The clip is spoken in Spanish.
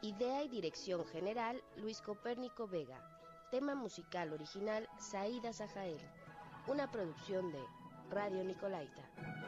Idea y dirección general, Luis Copérnico Vega. Tema musical original, Saída Sajael. Una producción de Radio Nicolaita.